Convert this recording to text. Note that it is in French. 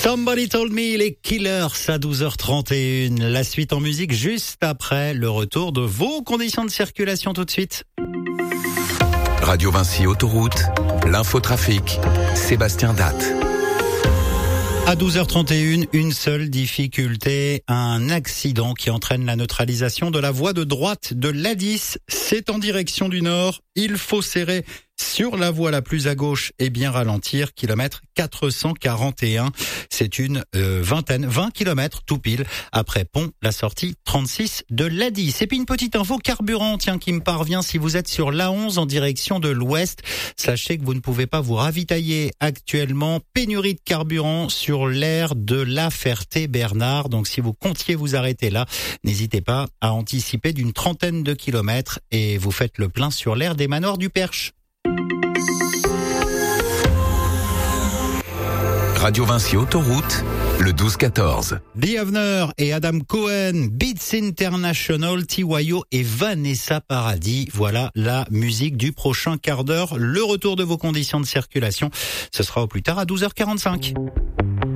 Somebody Told Me, les Killers à 12h31. La suite en musique juste après le retour de vos conditions de circulation tout de suite. Radio Vinci Autoroute, l'infotrafic, Sébastien Datte. À 12h31, une seule difficulté, un accident qui entraîne la neutralisation de la voie de droite de l'A10. C'est en direction du nord, il faut serrer sur la voie la plus à gauche et bien ralentir, kilomètre 441. C'est une 20 kilomètres tout pile après Pont, la sortie 36 de l'A10. Et puis une petite info carburant, qui me parvient. Si vous êtes sur l'A11 en direction de l'ouest, sachez que vous ne pouvez pas vous ravitailler actuellement. Pénurie de carburant sur l'aire de La Ferté-Bernard. Donc si vous comptiez vous arrêter là, n'hésitez pas à anticiper d'une 30aine de kilomètres et vous faites le plein sur l'aire des Manoirs du Perche. Radio Vinci Autoroute, le 12-14. The Avener et Adam Cohen, Beats International, TYO et Vanessa Paradis. Voilà la musique du prochain quart d'heure. Le retour de vos conditions de circulation, ce sera au plus tard à 12h45.